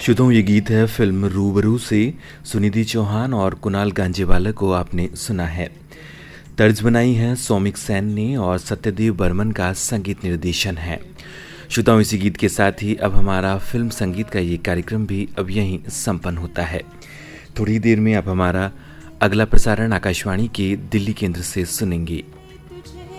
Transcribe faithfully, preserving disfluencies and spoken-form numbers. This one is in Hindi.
श्रोताओं, ये गीत है फिल्म रूबरू से। सुनिधि चौहान और कुणाल गांजेवाला को आपने सुना है। तर्ज बनाई है सौमिक सेन ने और सत्यदेव बर्मन का संगीत निर्देशन है। श्रोताओं, इसी गीत के साथ ही अब हमारा फिल्म संगीत का ये कार्यक्रम भी अब यहीं संपन्न होता है। थोड़ी देर में अब हमारा अगला प्रसारण आकाशवाणी के दिल्ली केंद्र से सुनेंगे।